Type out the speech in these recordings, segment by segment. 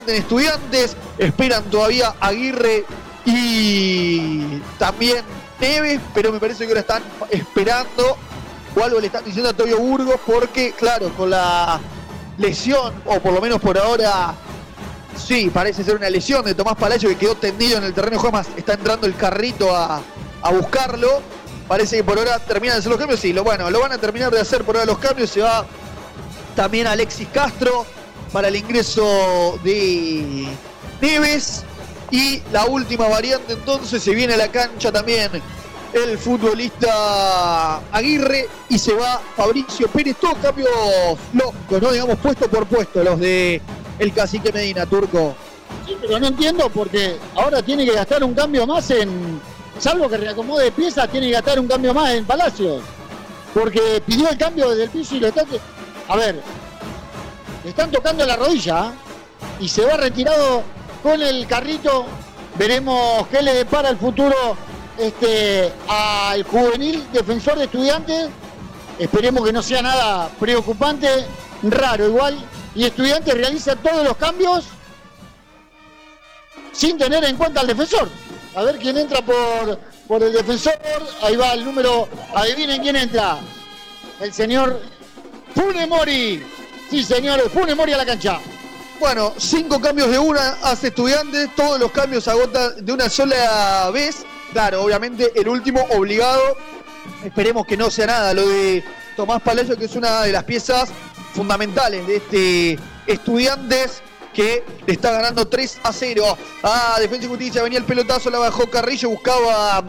en Estudiantes, esperan todavía Aguirre y también Neves, pero me parece que ahora están esperando o algo le están diciendo a Tobio Burgos, porque claro, con la lesión, o por lo menos por ahora, sí, parece ser una lesión de Tomás Palacio, que quedó tendido en el terreno de juego, más está entrando el carrito a buscarlo. Parece que por ahora terminan de hacer los cambios, sí, lo van a terminar de hacer por ahora los cambios. Se va también Alexis Castro para el ingreso de Neves. Y la última variante entonces, se viene a la cancha también el futbolista Aguirre y se va Fabricio Pérez. Todos cambios lógicos, ¿no? Digamos, puesto por puesto, los de el Cacique Medina, Turco. Sí, pero no entiendo porque ahora tiene que gastar un cambio más salvo que reacomode piezas, tiene que gastar un cambio más en Palacios. Porque pidió el cambio desde el piso y lo está... A ver, le están tocando la rodilla y se va retirado con el carrito. Veremos qué le depara el futuro al juvenil defensor de Estudiantes. Esperemos que no sea nada preocupante, raro igual. Y Estudiantes realiza todos los cambios sin tener en cuenta al defensor. A ver quién entra por el defensor. Ahí va el número. Adivinen quién entra. El señor Funes Mori. Sí, señores, Funes Mori a la cancha. Bueno, 5 cambios de una hace Estudiantes. Todos los cambios se agotan de una sola vez. Claro, obviamente el último obligado. Esperemos que no sea nada lo de Tomás Palacio, que es una de las piezas fundamentales de este Estudiantes, que le está ganando 3-0 a Defensa y Justicia. Venía el pelotazo, la bajó Carrillo, buscaba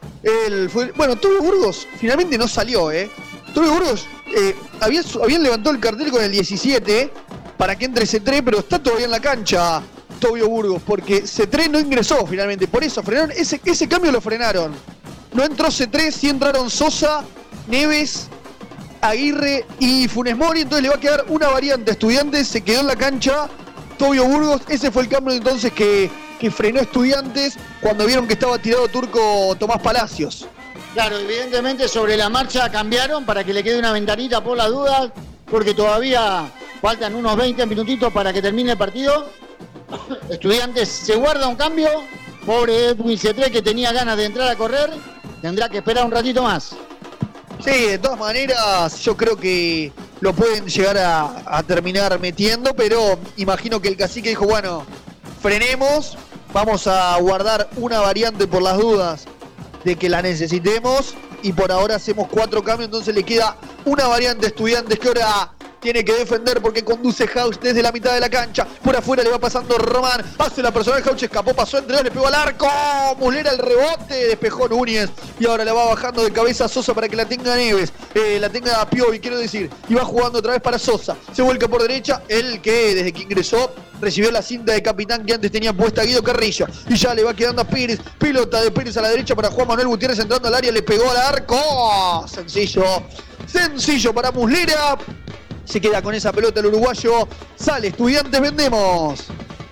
bueno, Tobio Burgos finalmente no salió, Tobio Burgos habían levantado el cartel con el 17 para que entre C3, pero está todavía en la cancha Tobio Burgos, porque C3 no ingresó finalmente, por eso frenaron, ese cambio lo frenaron. No entró C3, sí entraron Sosa, Neves, Aguirre y Funes Mori, entonces le va a quedar una variante a Estudiantes. Se quedó en la cancha Tobio Burgos. Ese fue el cambio entonces que frenó Estudiantes cuando vieron que estaba tirado Turco Tomás Palacios. Claro, evidentemente sobre la marcha cambiaron para que le quede una ventanita por las dudas, porque todavía faltan unos 20 minutitos para que termine el partido. Estudiantes se guarda un cambio. Pobre Edwin C3, que tenía ganas de entrar a correr, tendrá que esperar un ratito más. Sí, de todas maneras yo creo que lo pueden llegar a terminar metiendo, pero imagino que el Cacique dijo, bueno, frenemos, vamos a guardar una variante por las dudas de que la necesitemos, y por ahora hacemos 4 cambios, entonces le queda una variante a Estudiantes, que ahora tiene que defender porque conduce Hauch desde la mitad de la cancha. Por afuera le va pasando Román. Hace la personal, Hauch escapó, pasó entre dos, le pegó al arco. Muslera el rebote, despejó Núñez. Y ahora la va bajando de cabeza Sosa para que la tenga Neves. La tenga Piovi, quiero decir. Y va jugando otra vez para Sosa. Se vuelca por derecha. El que desde que ingresó recibió la cinta de capitán que antes tenía puesta Guido Carrillo. Y ya le va quedando a Pérez. Pelota de Pérez a la derecha para Juan Manuel Gutiérrez entrando al área. Le pegó al arco. Sencillo para Muslera. Se queda con esa pelota el uruguayo. Sale Estudiantes, vendemos.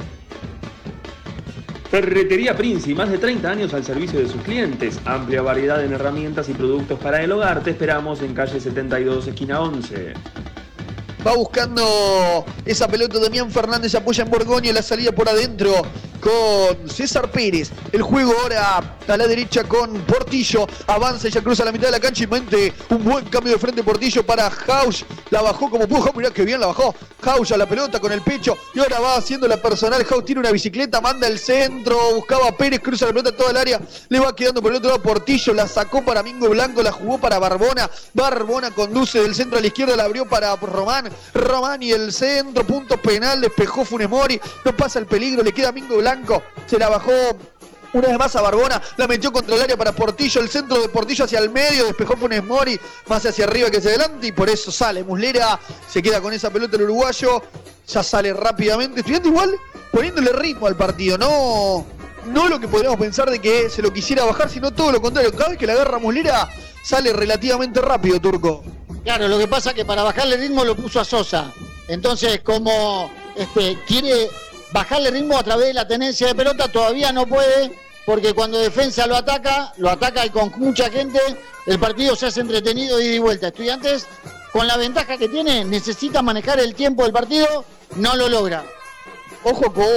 Ferretería Princi, más de 30 años al servicio de sus clientes. Amplia variedad en herramientas y productos para el hogar. Te esperamos en calle 72, esquina 11. Va buscando esa pelota Damián Fernández, apoya en Borgoño, la salida por adentro con César Pérez. El juego ahora a la derecha con Portillo. Avanza y ya cruza la mitad de la cancha y mete un buen cambio de frente Portillo para Hauch. La bajó como pudo. Mirá que bien la bajó Hauch a la pelota con el pecho. Y ahora va haciendo la personal. Hauch tiene una bicicleta, manda el centro. Buscaba a Pérez, cruza la pelota toda el área. Le va quedando por el otro lado Portillo. La sacó para Mingo Blanco, la jugó para Barbona. Barbona conduce del centro a la izquierda, la abrió para Román. Román y el centro, punto penal. Despejó Funes Mori. No pasa el peligro, le queda Mingo Blanco. Se la bajó una vez más a Barbona, la metió contra el área para Portillo, el centro de Portillo hacia el medio, despejó Funes Mori, más hacia arriba que hacia adelante, y por eso sale Muslera, se queda con esa pelota el uruguayo, ya sale rápidamente, Estudiante igual poniéndole ritmo al partido, no lo que podríamos pensar de que se lo quisiera bajar, sino todo lo contrario, cada vez que la agarra Muslera sale relativamente rápido, Turco. Claro, lo que pasa es que para bajarle ritmo lo puso a Sosa, entonces como quiere bajarle ritmo a través de la tenencia de pelota, todavía no puede, porque cuando defensa lo ataca y con mucha gente, el partido se hace entretenido de ida y vuelta. Estudiantes, con la ventaja que tiene, necesita manejar el tiempo del partido, no lo logra. Ojo con